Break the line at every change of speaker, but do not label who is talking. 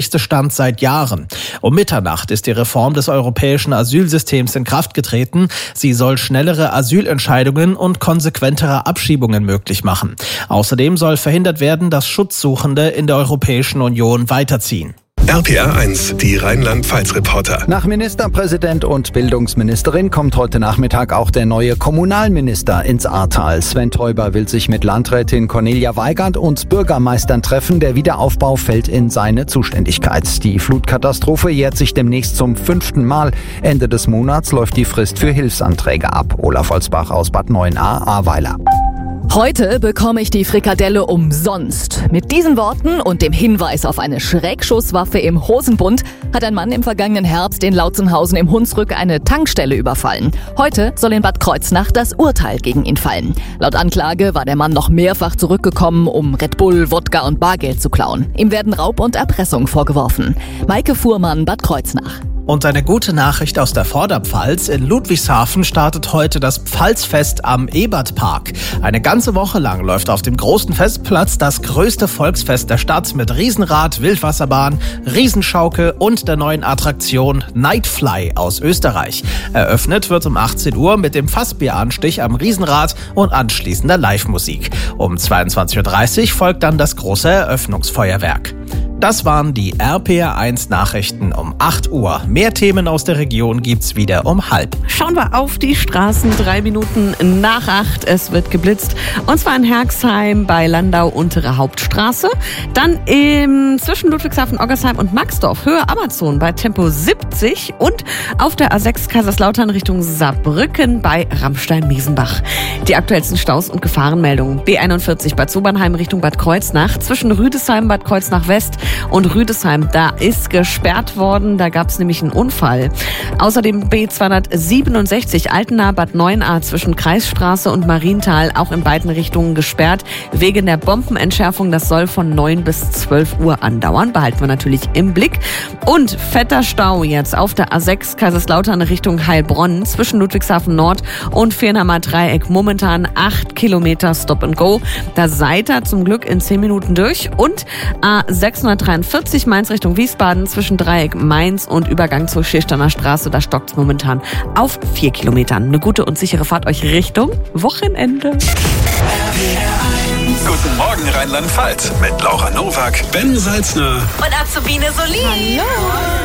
Stand seit Jahren. Um Mitternacht ist die Reform des europäischen Asylsystems in Kraft getreten. Sie soll schnellere Asylentscheidungen und konsequentere Abschiebungen möglich machen. Außerdem soll verhindert werden, dass Schutzsuchende in der Europäischen Union weiterziehen.
RPR 1, die Rheinland-Pfalz-Reporter.
Nach Ministerpräsident und Bildungsministerin kommt heute Nachmittag auch der neue Kommunalminister ins Ahrtal. Sven Teuber will sich mit Landrätin Cornelia Weigand und Bürgermeistern treffen. Der Wiederaufbau fällt in seine Zuständigkeit. Die Flutkatastrophe jährt sich demnächst zum 5. Mal. Ende des Monats läuft die Frist für Hilfsanträge ab. Olaf Holzbach aus Bad Neuenahr, Ahrweiler.
Heute bekomme ich die Frikadelle umsonst. Mit diesen Worten und dem Hinweis auf eine Schreckschusswaffe im Hosenbund hat ein Mann im vergangenen Herbst in Lautzenhausen im Hunsrück eine Tankstelle überfallen. Heute soll in Bad Kreuznach das Urteil gegen ihn fallen. Laut Anklage war der Mann noch mehrfach zurückgekommen, um Red Bull, Wodka und Bargeld zu klauen. Ihm werden Raub und Erpressung vorgeworfen. Maike Fuhrmann, Bad Kreuznach.
Und eine gute Nachricht aus der Vorderpfalz. In Ludwigshafen startet heute das Pfalzfest am Ebertpark. Eine ganze Woche lang läuft auf dem großen Festplatz das größte Volksfest der Stadt mit Riesenrad, Wildwasserbahn, Riesenschaukel und der neuen Attraktion Nightfly aus Österreich. Eröffnet wird um 18 Uhr mit dem Fassbieranstich am Riesenrad und anschließender Live-Musik. Um 22.30 Uhr folgt dann das große Eröffnungsfeuerwerk. Das waren die RPR 1 Nachrichten um 8 Uhr. Mehr Themen aus der Region gibt's wieder um 7:30.
Schauen wir auf die Straßen, 3 Minuten nach 8. Es wird geblitzt. Und zwar in Herxheim bei Landau, untere Hauptstraße. Dann zwischen Ludwigshafen, Oggersheim und Maxdorf, Höhe Amazon bei Tempo 70. Und auf der A6 Kaiserslautern Richtung Saarbrücken bei Rammstein-Miesenbach. Die aktuellsten Staus und Gefahrenmeldungen. B41 Bad Sobernheim Richtung Bad Kreuznach. Zwischen Rüdesheim, Bad Kreuznach West und Rüdesheim, da ist gesperrt worden, da gab es nämlich einen Unfall. Außerdem B267 Altena Bad Neuenahr zwischen Kreisstraße und Marienthal, auch in beiden Richtungen gesperrt, wegen der Bombenentschärfung. Das soll von 9 bis 12 Uhr andauern, behalten wir natürlich im Blick. Und fetter Stau jetzt auf der A6 Kaiserslautern Richtung Heilbronn zwischen Ludwigshafen Nord und Firnheimer Dreieck, momentan 8 Kilometer Stop and Go. Da seid ihr zum Glück in 10 Minuten durch. Und A643 Mainz Richtung Wiesbaden zwischen Dreieck Mainz und Übergang zur Schirsteiner Straße. Da stockt es momentan auf 4 Kilometern. Eine gute und sichere Fahrt euch Richtung Wochenende.
Guten Morgen Rheinland-Pfalz mit Laura Nowak, Ben Salzner
und Azubine Solin.
Hallo.